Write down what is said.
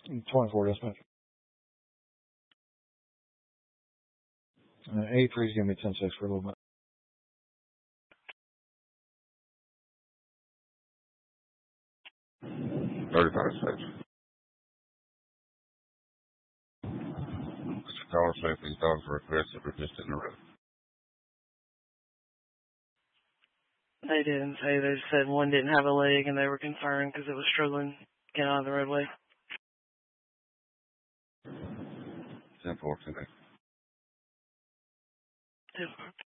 24 dispatch. 83 is going to be 10-6 for a little bit. Caller say these dogs were aggressive or just in the road. They didn't say. They just said one didn't have a leg and they were concerned because it was struggling to get out of the roadway. 10-4 today. 10-4.